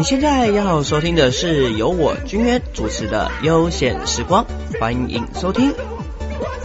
你现在要收听的是由我君渊主持的悠闲时光，欢迎收听。